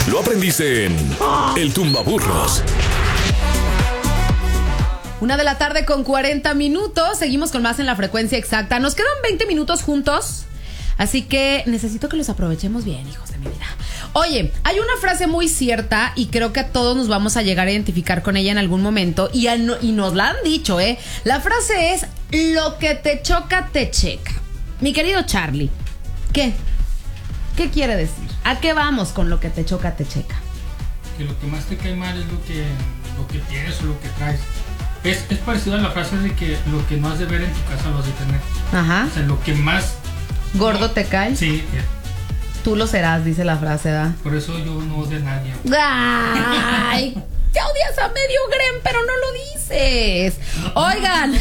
Lo aprendiste en El Tumbaburros. 1:40 p.m. Seguimos con más en La Frecuencia Exacta. Nos quedan 20 minutos juntos, así que necesito que los aprovechemos bien, hijos de mi vida. Oye, hay una frase muy cierta y creo que a todos nos vamos a llegar a identificar con ella en algún momento y nos la han dicho, ¿eh? La frase es: lo que te choca, te checa. Mi querido Charlie, ¿qué quiere decir? ¿A qué vamos con lo que te choca, te checa? Que lo que más te cae mal es lo que tienes o lo que traes. Es parecido a la frase de que lo que no has de ver en tu casa lo has de tener. Ajá. O sea, lo que más ¿gordo te cae? Sí. Tú lo serás, dice la frase, ¿verdad? Por eso yo no odio a nadie. ¡Ay! Te odias a medio Grem, pero no lo dices. Oigan.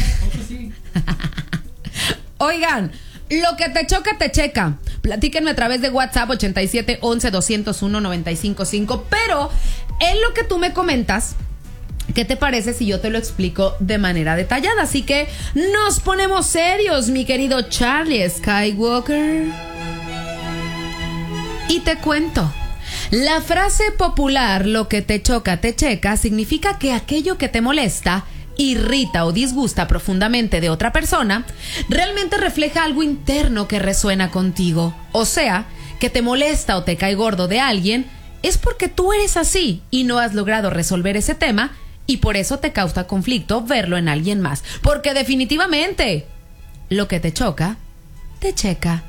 Oigan, lo que te choca, te checa. Platíquenme a través de WhatsApp 87 11 201 955. Pero en lo que tú me comentas, ¿qué te parece si yo te lo explico de manera detallada? Así que nos ponemos serios, mi querido Charlie Skywalker. Y te cuento. La frase popular, lo que te choca, te checa, significa que aquello que te molesta, irrita o disgusta profundamente de otra persona, realmente refleja algo interno que resuena contigo. O sea, que te molesta o te cae gordo de alguien, es porque tú eres así y no has logrado resolver ese tema, y por eso te causa conflicto verlo en alguien más. Porque definitivamente, lo que te choca, te checa.